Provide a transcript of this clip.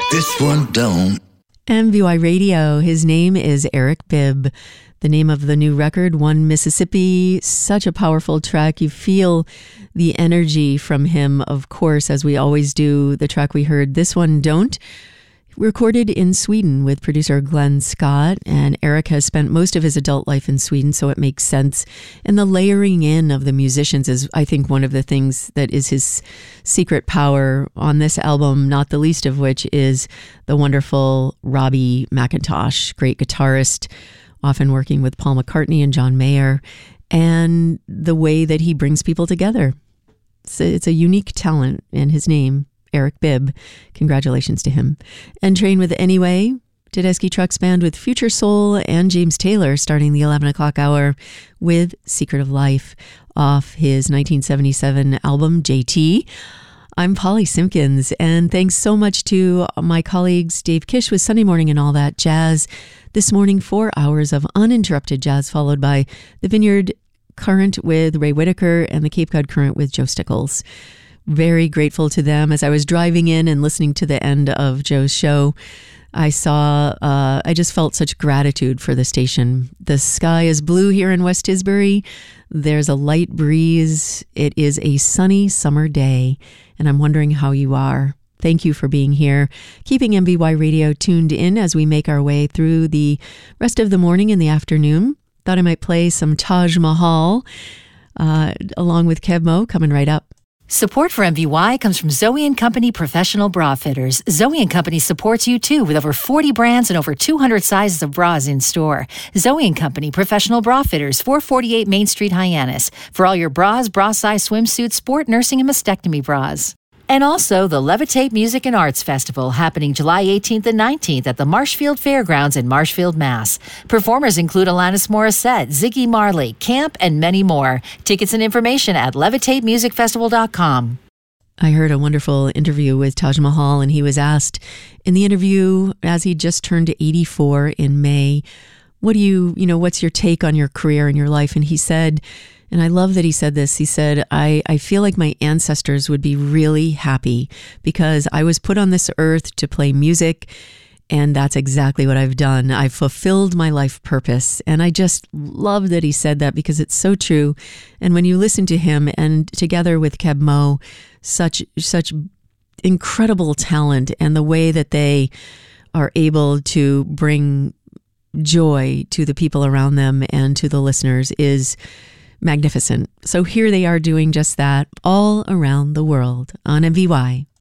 This one don't. MVY Radio. His name is Eric Bibb. The name of the new record, One Mississippi. Such a powerful track. You feel the energy from him, of course, as we always do. The track we heard, This One Don't, recorded in Sweden with producer Glenn Scott. And Eric has spent most of his adult life in Sweden, so it makes sense. And the layering in of the musicians is, I think, one of the things that is his secret power on this album, not the least of which is the wonderful Robbie McIntosh, great guitarist, often working with Paul McCartney and John Mayer, and the way that he brings people together. It's a unique talent, and his name, Eric Bibb. Congratulations to him. And Train with Anyway, Tedeschi Trucks Band with Future Soul, and James Taylor starting the 11 o'clock hour with Secret of Life off his 1977 album, JT. I'm Polly Simpkins, and thanks so much to my colleagues Dave Kish with Sunday Morning and All That Jazz. This morning, 4 hours of uninterrupted jazz, followed by the Vineyard Current with Ray Whitaker and the Cape Cod Current with Joe Stickles. Very grateful to them. As I was driving in and listening to the end of Joe's show, I just felt such gratitude for the station. The sky is blue here in West Tisbury. There's a light breeze. It is a sunny summer day, and I'm wondering how you are. Thank you for being here, keeping MVY Radio tuned in as we make our way through the rest of the morning and the afternoon. Thought I might play some Taj Mahal along with Kev Mo coming right up. Support for MVY comes from Zoe & Company Professional Bra Fitters. Zoe & Company supports you too with over 40 brands and over 200 sizes of bras in store. Zoe & Company Professional Bra Fitters, 448 Main Street, Hyannis. For all your bras, bra size swimsuits, sport, nursing, and mastectomy bras. And also the Levitate Music and Arts Festival happening July 18th and 19th at the Marshfield Fairgrounds in Marshfield, Mass. Performers include Alanis Morissette, Ziggy Marley, Camp, and many more. Tickets and information at levitatemusicfestival.com. I heard a wonderful interview with Taj Mahal, and he was asked in the interview, as he just turned 84 in May, what's your take on your career and your life? And he said, and I love that he said this. He said, I feel like my ancestors would be really happy because I was put on this earth to play music, and that's exactly what I've done. I've fulfilled my life purpose. And I just love that he said that because it's so true. And when you listen to him and together with Keb Mo, such incredible talent, and the way that they are able to bring joy to the people around them and to the listeners is magnificent. So here they are doing just that all around the world on MVY.